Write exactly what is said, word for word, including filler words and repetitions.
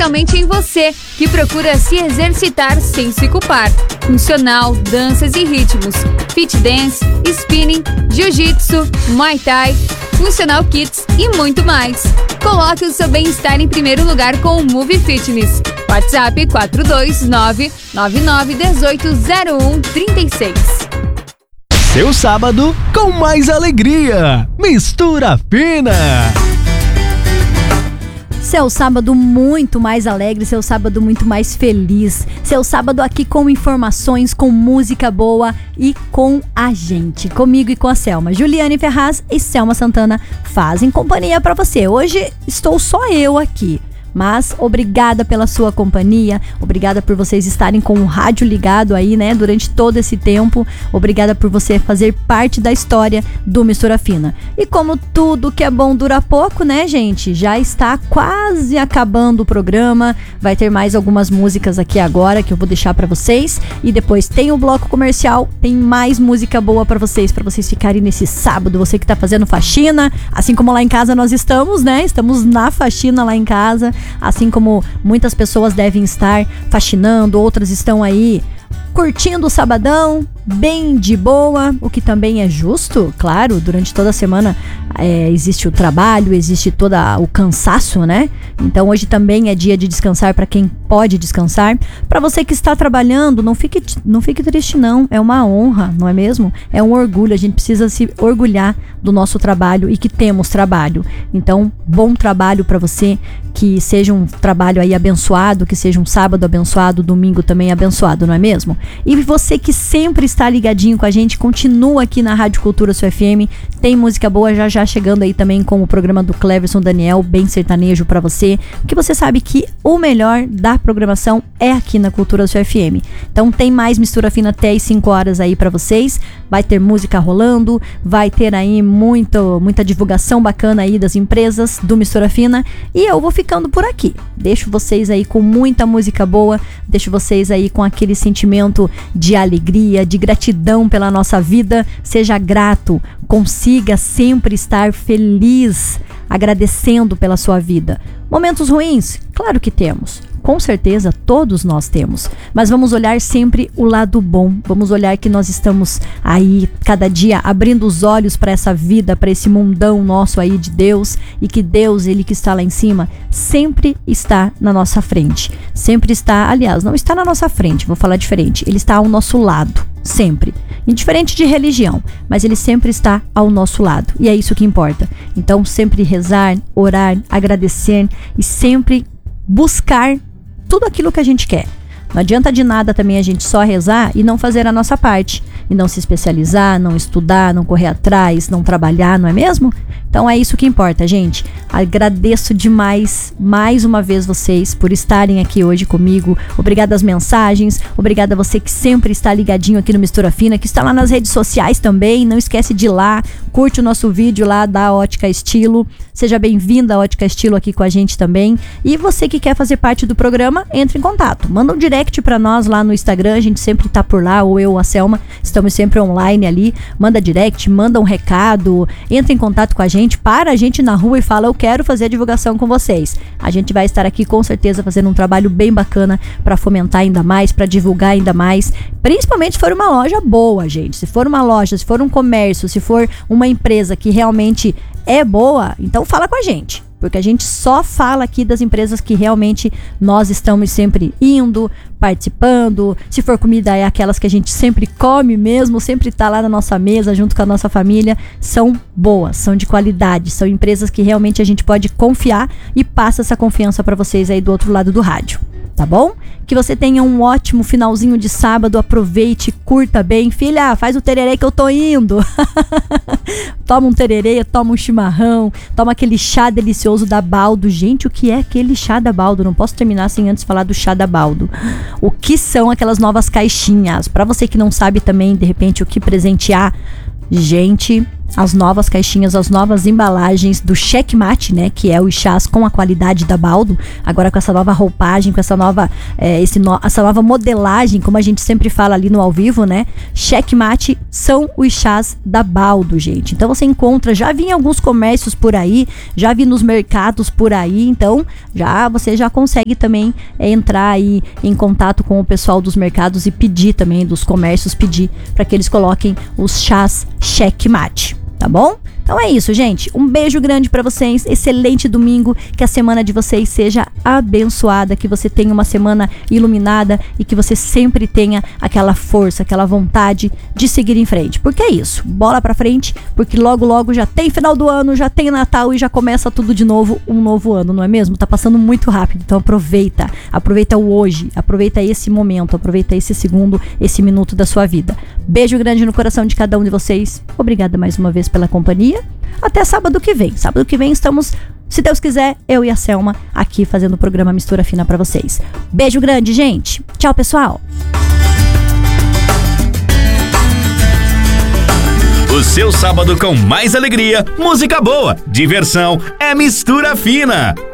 especialmente em você que procura se exercitar sem se culpar. Funcional, danças e ritmos, fit dance, spinning, jiu-jitsu, muay thai, funcional kits e muito mais. Coloque o seu bem-estar em primeiro lugar com o Move Fitness. WhatsApp quatro dois nove nove nove um oito zero um três seis. Seu sábado com mais alegria. Mistura Fina. Seu sábado muito mais alegre, seu sábado muito mais feliz. Seu sábado aqui com informações, com música boa e com a gente. Comigo e com a Selma. Juliane Ferraz e Selma Santana fazem companhia pra você. Hoje estou só eu aqui. Mas obrigada pela sua companhia, obrigada por vocês estarem com o rádio ligado aí, né, durante todo esse tempo. Obrigada por você fazer parte da história do Mistura Fina. E como tudo que é bom dura pouco, né, gente? Já está quase acabando o programa. Vai ter mais algumas músicas aqui agora que eu vou deixar pra vocês. E depois tem o bloco comercial, tem mais música boa pra vocês, pra vocês ficarem nesse sábado. Você que tá fazendo faxina, assim como lá em casa nós estamos, né? Estamos na faxina lá em casa. Assim como muitas pessoas devem estar faxinando, outras estão aí curtindo o sabadão, bem de boa, o que também é justo, claro, durante toda a semana é, existe o trabalho, existe todo o cansaço, né? Então hoje também é dia de descansar para quem pode descansar. Para você que está trabalhando, não fique, não fique triste não, é uma honra, não é mesmo? É um orgulho, a gente precisa se orgulhar do nosso trabalho e que temos trabalho. Então, bom trabalho para você, que seja um trabalho aí abençoado, que seja um sábado abençoado, domingo também abençoado, não é mesmo? E você que sempre está ligadinho com a gente, continua aqui na Rádio Cultura Sua F M, tem música boa já já chegando aí também com o programa do Cleverson Daniel, bem sertanejo pra você, porque você sabe que o melhor da programação é aqui na Cultura Sua F M. Então tem mais Mistura Fina até as cinco horas aí pra vocês, vai ter música rolando, vai ter aí muito, muita divulgação bacana aí das empresas do Mistura Fina, e eu vou ficando por aqui, deixo vocês aí com muita música boa, deixo vocês aí com aquele sentimento de alegria, de gratidão pela nossa vida. Seja grato, consiga sempre estar feliz, agradecendo pela sua vida. Momentos ruins? Claro que temos. Com certeza todos nós temos, mas vamos olhar sempre o lado bom, vamos olhar que nós estamos aí cada dia abrindo os olhos para essa vida, para esse mundão nosso aí de Deus, e que Deus, Ele que está lá em cima, sempre está na nossa frente, sempre está, aliás, não está na nossa frente, vou falar diferente, Ele está ao nosso lado, sempre, indiferente de religião, mas Ele sempre está ao nosso lado, e é isso que importa. Então sempre rezar, orar, agradecer e sempre buscar tudo aquilo que a gente quer. Não adianta de nada também a gente só rezar e não fazer a nossa parte. E não se especializar, não estudar, não correr atrás, não trabalhar, não é mesmo? Então é isso que importa, gente. Agradeço demais, mais uma vez, vocês por estarem aqui hoje comigo. Obrigada às mensagens, obrigada a você que sempre está ligadinho aqui no Mistura Fina, que está lá nas redes sociais também. Não esquece de ir lá, curte o nosso vídeo lá da Ótica Estilo. Seja bem-vinda à Ótica Estilo aqui com a gente também. E você que quer fazer parte do programa, entre em contato. Manda um direct pra nós lá no Instagram, a gente sempre tá por lá, ou eu ou a Selma, estamos sempre online ali. Manda direct, manda um recado, entra em contato com a gente, para a gente na rua e fala: eu quero fazer a divulgação com vocês. A gente vai estar aqui com certeza fazendo um trabalho bem bacana para fomentar ainda mais, para divulgar ainda mais, principalmente se for uma loja boa, gente. Se for uma loja, se for um comércio, se for uma empresa que realmente é boa, então fala com a gente, porque a gente só fala aqui das empresas que realmente nós estamos sempre indo, participando. Se for comida, é aquelas que a gente sempre come mesmo, sempre tá lá na nossa mesa junto com a nossa família. São boas, são de qualidade, são empresas que realmente a gente pode confiar, e passa essa confiança para vocês aí do outro lado do rádio. Tá bom? Que você tenha um ótimo finalzinho de sábado, aproveite, curta bem. Filha, faz o tererê que eu tô indo. Toma um tererê, toma um chimarrão, toma aquele chá delicioso da Baldo. Gente, o que é aquele chá da Baldo? Não posso terminar sem antes falar do chá da Baldo. O que são aquelas novas caixinhas? Pra você que não sabe também, de repente, o que presentear, gente, as novas caixinhas, as novas embalagens do Checkmate, né? Que é os chás com a qualidade da Baldo. Agora com essa nova roupagem, com essa nova, é, esse no, essa nova modelagem, como a gente sempre fala ali no ao vivo, né? Checkmate são os chás da Baldo, gente. Então você encontra, já vi em alguns comércios por aí, já vi nos mercados por aí, então já você já consegue também é, entrar aí em contato com o pessoal dos mercados e pedir também, dos comércios, pedir para que eles coloquem os chás Checkmate, tá bom? Então é isso, gente. Um beijo grande pra vocês. Excelente domingo. Que a semana de vocês seja abençoada. Que você tenha uma semana iluminada e que você sempre tenha aquela força, aquela vontade de seguir em frente. Porque é isso. Bola pra frente, porque logo, logo já tem final do ano, já tem Natal e já começa tudo de novo, um novo ano, não é mesmo? Tá passando muito rápido. Então aproveita. Aproveita o hoje. Aproveita esse momento. Aproveita esse segundo, esse minuto da sua vida. Beijo grande no coração de cada um de vocês. Obrigada mais uma vez pela companhia. Até sábado que vem. Sábado que vem estamos, se Deus quiser, eu e a Selma aqui fazendo o programa Mistura Fina pra vocês. Beijo grande, gente. Tchau, pessoal. O seu sábado com mais alegria, música boa, diversão, é Mistura Fina.